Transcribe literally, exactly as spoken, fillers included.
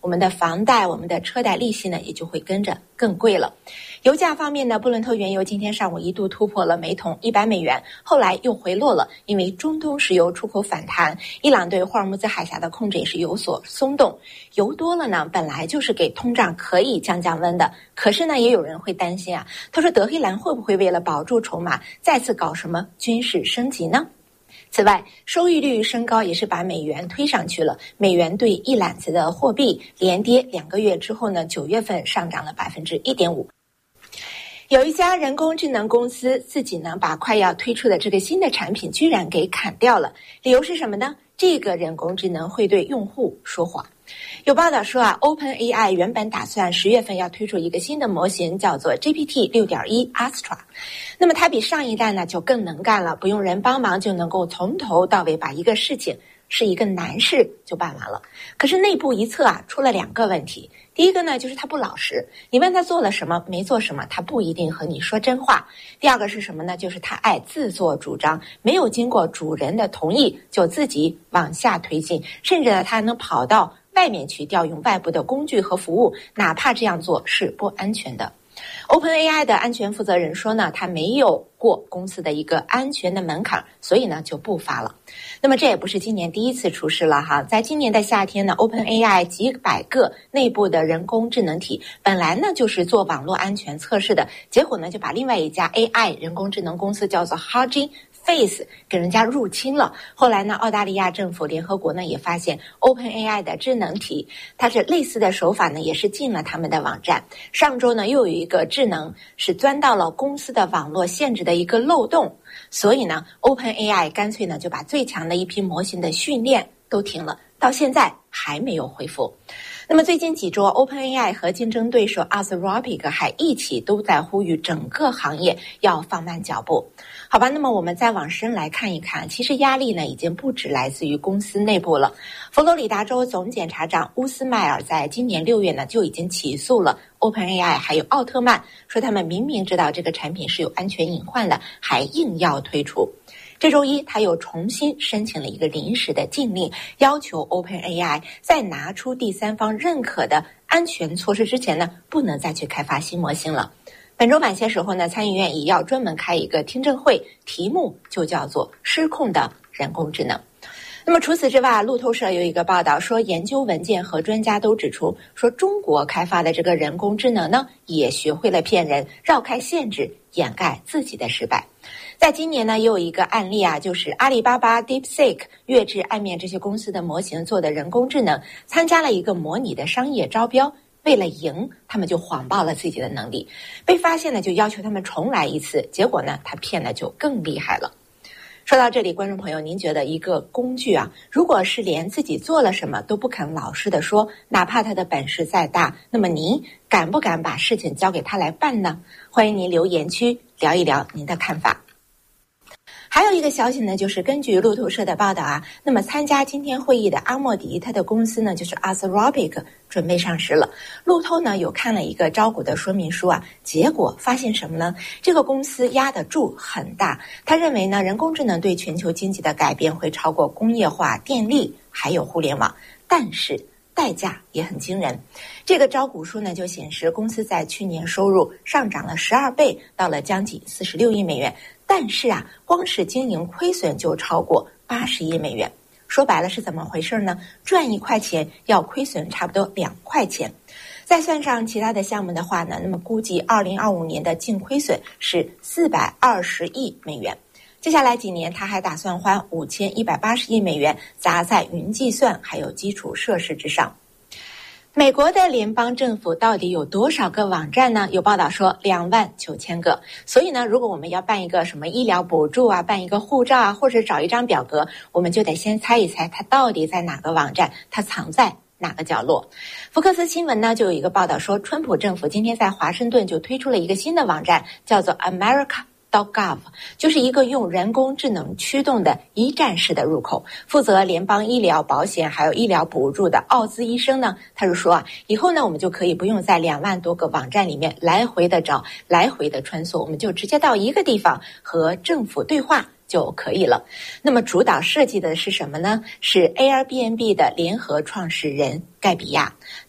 们的房贷、我们的车贷利息呢也就会跟着更贵了。油价方面呢，布伦特原油今天上午一度突破了每桶一百美元，后来又回落了，因为中东石油出口反弹，伊朗对霍尔木兹海峡的控制也是有所松动。油多了呢，本来就是给通胀可以降降温的，可是呢，也有人会担心啊，他说德黑兰会不会为了保住筹码，再次搞什么军事升级呢？此外，收益率升高也是把美元推上去了。美元对一揽子的货币连跌两个月之后呢，九月份上涨了百分之一点五。有一家人工智能公司自己呢，把快要推出的这个新的产品居然给砍掉了，理由是什么呢？这个人工智能会对用户说谎。有报道说啊 ，OpenAI 原本打算十月份要推出一个新的模型，叫做 G P T 六点一 Astra。那么它比上一代呢就更能干了，不用人帮忙就能够从头到尾把一个事情是一个难事就办完了。可是内部一测啊，出了两个问题。第一个呢，就是他不老实，你问他做了什么没做什么，他不一定和你说真话。第二个是什么呢？就是他爱自作主张，没有经过主人的同意就自己往下推进，甚至呢他还能跑到外面去调用外部的工具和服务，哪怕这样做是不安全的。OpenAI 的安全负责人说呢，他没有过公司的一个安全的门槛，所以呢就不发了。那么这也不是今年第一次出事了哈，在今年的夏天呢 ，OpenAI 几百个内部的人工智能体本来呢就是做网络安全测试的，结果呢就把另外一家 A I 人工智能公司叫做 Hugging Face 给人家入侵了。后来呢，澳大利亚政府、联合国呢也发现 OpenAI 的智能体，它是类似的手法呢，也是进了他们的网站。上周呢，又有一个智能是钻到了公司的网络限制的一个漏洞，所以呢 ，OpenAI 干脆呢就把最强的一批模型的训练都停了，到现在还没有恢复。那么最近几周 OpenAI 和竞争对手 Anthropic 还一起都在呼吁整个行业要放慢脚步。好吧，那么我们再往深来看一看，其实压力呢已经不止来自于公司内部了。佛罗里达州总检察长乌斯迈尔在今年六月呢就已经起诉了 OpenAI 还有奥特曼，说他们明明知道这个产品是有安全隐患的，还硬要推出。这周一，他又重新申请了一个临时的禁令，要求 OpenAI 在拿出第三方认可的安全措施之前呢，不能再去开发新模型了。本周晚些时候呢，参议院也要专门开一个听证会，题目就叫做“失控的人工智能”。那么除此之外，路透社有一个报道说，研究文件和专家都指出，说中国开发的这个人工智能呢，也学会了骗人，绕开限制，掩盖自己的失败。在今年呢，也有一个案例啊，就是阿里巴巴 DeepSeek 月至暗面这些公司的模型做的人工智能，参加了一个模拟的商业招标。为了赢，他们就谎报了自己的能力，被发现呢就要求他们重来一次，结果呢他骗的就更厉害了。说到这里，观众朋友，您觉得一个工具啊，如果是连自己做了什么都不肯老实的说，哪怕他的本事再大，那么您敢不敢把事情交给他来办呢？欢迎您留言区聊一聊您的看法。还有一个消息呢，就是根据路透社的报道啊，那么参加今天会议的阿莫迪，他的公司呢就是 Anthropic 准备上市了。路透呢有看了一个招股的说明书啊，结果发现什么呢？这个公司压的注很大，他认为呢，人工智能对全球经济的改变会超过工业化、电力还有互联网，但是代价也很惊人。这个招股书呢就显示，公司在去年收入上涨了十二倍，到了将近四十六亿美元。但是啊，光是经营亏损就超过八十亿美元。说白了是怎么回事呢？赚一块钱要亏损差不多两块钱。再算上其他的项目的话呢，那么估计二零二五年的净亏损是四百二十亿美元。接下来几年，他还打算花五千一百八十亿美元砸在云计算还有基础设施之上。美国的联邦政府到底有多少个网站呢？有报道说两万九千个。所以呢，如果我们要办一个什么医疗补助啊，办一个护照啊，或者找一张表格，我们就得先猜一猜它到底在哪个网站，它藏在哪个角落。福克斯新闻呢就有一个报道说，川普政府今天在华盛顿就推出了一个新的网站，叫做 America.gov， 就是一个用人工智能驱动的一站式的入口。负责联邦医疗保险还有医疗补助的奥兹医生呢，他是说啊，以后呢我们就可以不用在两万多个网站里面来回的找，来回的穿梭，我们就直接到一个地方和政府对话就可以了。那么主导设计的是什么呢？是 Airbnb 的联合创始人盖比亚。